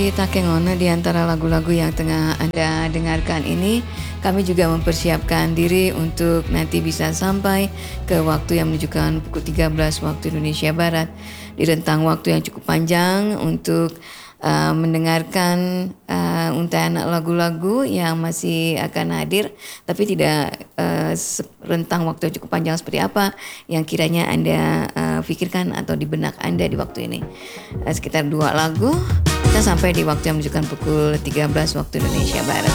Takengono di antara lagu-lagu yang tengah Anda dengarkan ini, kami juga mempersiapkan diri untuk nanti bisa sampai ke waktu yang menunjukkan pukul 13 waktu Indonesia Barat. Di rentang waktu yang cukup panjang untuk mendengarkan untayan lagu-lagu yang masih akan hadir, tapi tidak rentang waktu yang cukup panjang seperti apa yang kiranya Anda pikirkan atau di benak Anda di waktu ini. Sekitar 2 lagu, kita sampai di waktu yang menunjukkan pukul 13 waktu Indonesia Barat.